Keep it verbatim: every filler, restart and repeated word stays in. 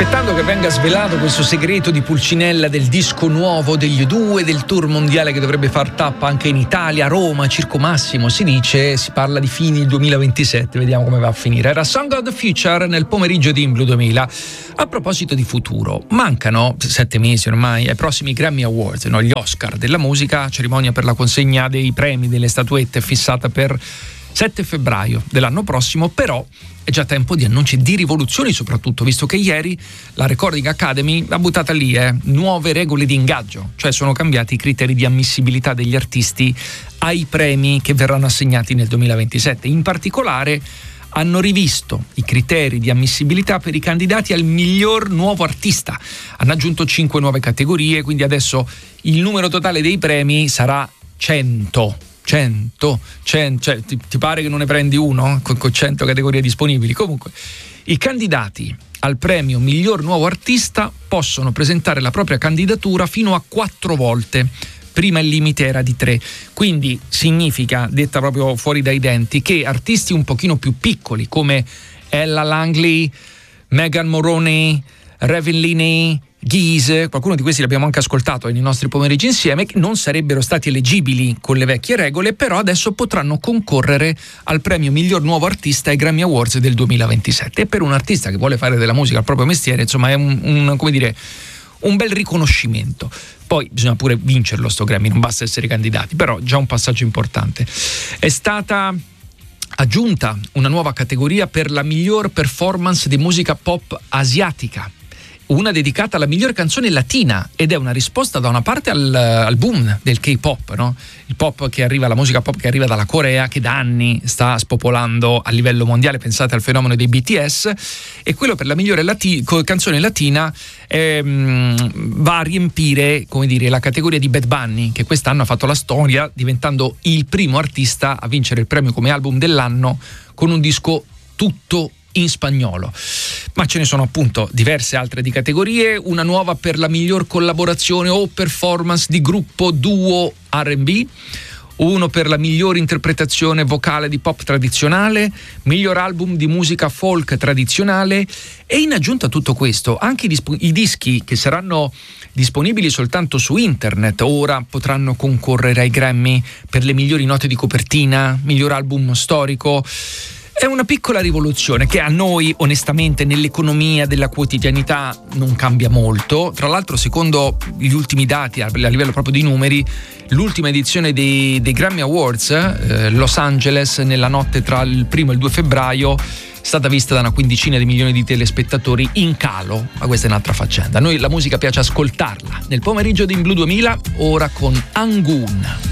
Aspettando che venga svelato questo segreto di Pulcinella del disco nuovo degli U due, del tour mondiale che dovrebbe far tappa anche in Italia, Roma, Circo Massimo, si dice, si parla di fini duemilaventisette, vediamo come va a finire. Era Song of the Future nel pomeriggio di Inblu duemila. A proposito di futuro, mancano sette mesi ormai ai prossimi Grammy Awards, no? Gli Oscar della musica, cerimonia per la consegna dei premi, delle statuette fissata per sette febbraio dell'anno prossimo, però è già tempo di annunci di rivoluzioni, soprattutto visto che ieri la Recording Academy l'ha buttata lì, eh, nuove regole di ingaggio, cioè sono cambiati i criteri di ammissibilità degli artisti ai premi che verranno assegnati nel duemilaventisette. In particolare hanno rivisto i criteri di ammissibilità per i candidati al miglior nuovo artista, hanno aggiunto cinque nuove categorie, quindi adesso il numero totale dei premi sarà cento. cento, cento, cioè ti, ti pare che non ne prendi uno con, con cento categorie disponibili? Comunque i candidati al premio miglior nuovo artista possono presentare la propria candidatura fino a quattro volte, prima il limite era di tre, quindi significa, detta proprio fuori dai denti, che artisti un pochino più piccoli come Ella Langley, Megan Moroney, Raven Linney, Geese, qualcuno di questi l'abbiamo anche ascoltato nei nostri pomeriggi insieme, che non sarebbero stati eleggibili con le vecchie regole, però adesso potranno concorrere al premio miglior nuovo artista ai Grammy Awards del duemilaventisette. E per un artista che vuole fare della musica il proprio mestiere, insomma, è un, un come dire un bel riconoscimento. Poi bisogna pure vincerlo sto Grammy, non basta essere candidati, però già un passaggio importante. È stata aggiunta una nuova categoria per la miglior performance di musica pop asiatica, una dedicata alla miglior canzone latina, ed è una risposta da una parte al, al boom del K-pop, no? Il pop che arriva, la musica pop che arriva dalla Corea, che da anni sta spopolando a livello mondiale, pensate al fenomeno dei B T S, e quello per la migliore lati- canzone latina ehm, va a riempire, come dire, la categoria di Bad Bunny, che quest'anno ha fatto la storia diventando il primo artista a vincere il premio come album dell'anno con un disco tutto in spagnolo. Ma ce ne sono appunto diverse altre di categorie, una nuova per la miglior collaborazione o performance di gruppo, duo, R and B, uno per la miglior interpretazione vocale di pop tradizionale, miglior album di musica folk tradizionale, e in aggiunta a tutto questo anche i, disp- i dischi che saranno disponibili soltanto su internet ora potranno concorrere ai Grammy per le migliori note di copertina, miglior album storico. È una piccola rivoluzione che a noi, onestamente, nell'economia della quotidianità non cambia molto. Tra l'altro, secondo gli ultimi dati a livello proprio di numeri, l'ultima edizione dei, dei Grammy Awards, eh, Los Angeles, nella notte tra il primo e il due febbraio, è stata vista da una quindicina di milioni di telespettatori, in calo, ma questa è un'altra faccenda. A noi la musica piace ascoltarla. Nel pomeriggio di Inblu duemila, ora con Angun.